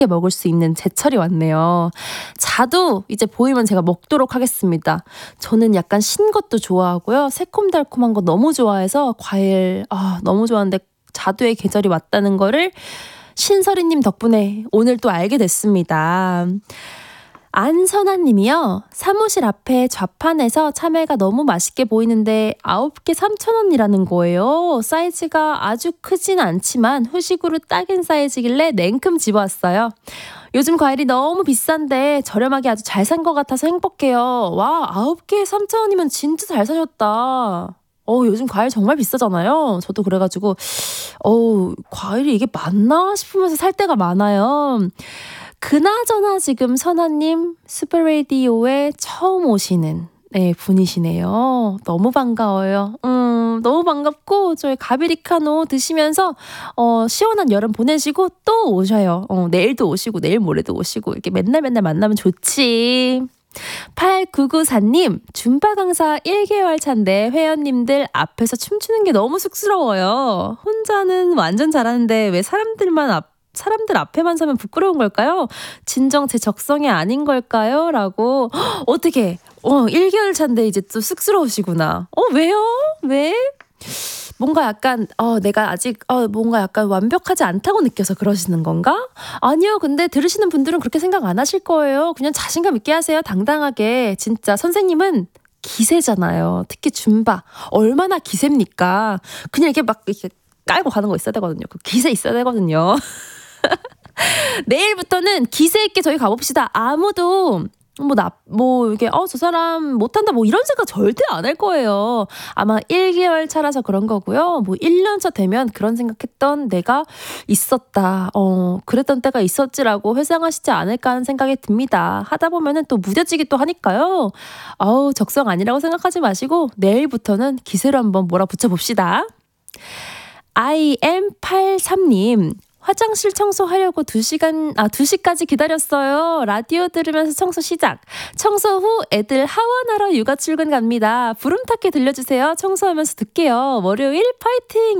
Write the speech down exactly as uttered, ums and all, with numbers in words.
먹을 수 있는 제철이 왔네요. 자두 이제 보이면 제가 먹도록 하겠습니다. 저는 약간 신 것도 좋아하고요. 새콤달콤한 거 너무 좋아해서 과일 아 너무 좋아하는데 자두의 계절이 왔다는 거를 신설이님 덕분에 오늘 또 알게 됐습니다. 안선아님이요. 사무실 앞에 좌판에서 참외가 너무 맛있게 보이는데 아홉 개 삼천 원이라는 거예요. 사이즈가 아주 크진 않지만 후식으로 딱인 사이즈길래 냉큼 집어왔어요. 요즘 과일이 너무 비싼데 저렴하게 아주 잘 산 것 같아서 행복해요. 와, 아홉 개에 삼천 원이면 진짜 잘 사셨다. 어, 요즘 과일 정말 비싸잖아요. 저도 그래가지고 어, 과일이 이게 맞나 싶으면서 살 때가 많아요. 그나저나 지금 선아님 스프레디오에 처음 오시는 네, 분이시네요. 너무 반가워요. 음, 너무 반갑고 저희 가비리카노 드시면서 어, 시원한 여름 보내시고 또 오셔요. 어, 내일도 오시고 내일 모레도 오시고 이렇게 맨날 맨날 만나면 좋지. 팔구구사님 줌바 강사 일 개월 차인데 회원님들 앞에서 춤추는 게 너무 쑥스러워요. 혼자는 완전 잘하는데 왜 사람들만 앞 사람들 앞에만 서면 부끄러운 걸까요? 진정 제 적성이 아닌 걸까요? 라고 어떻게 어, 일 개월 차인데 이제 또 쑥스러우시구나. 어 왜요? 왜? 뭔가 약간 어 내가 아직 어 뭔가 약간 완벽하지 않다고 느껴서 그러시는 건가? 아니요. 근데 들으시는 분들은 그렇게 생각 안 하실 거예요. 그냥 자신감 있게 하세요. 당당하게. 진짜 선생님은 기세잖아요. 특히 줌바. 얼마나 기세입니까? 그냥 이렇게 막 이렇게 깔고 가는 거 있어야 되거든요. 그 기세 있어야 되거든요. 내일부터는 기세 있게 저희 가봅시다. 아무도 뭐 나 뭐 이게 어 저 사람 못한다 뭐 이런 생각 절대 안 할 거예요. 아마 일 개월 차라서 그런 거고요. 뭐 일 년 차 되면 그런 생각했던 내가 있었다. 어 그랬던 때가 있었지라고 회상하시지 않을까 하는 생각이 듭니다. 하다 보면은 또 무뎌지기도 하니까요. 아우 적성 아니라고 생각하지 마시고 내일부터는 기세로 한번 몰아붙여 봅시다. 아이엠팔십삼님 화장실 청소하려고 두 시간, 아, 두 시까지 기다렸어요. 라디오 들으면서 청소 시작. 청소 후 애들 하원하러 육아 출근 갑니다. 부름타게 들려주세요. 청소하면서 듣게요. 월요일 파이팅!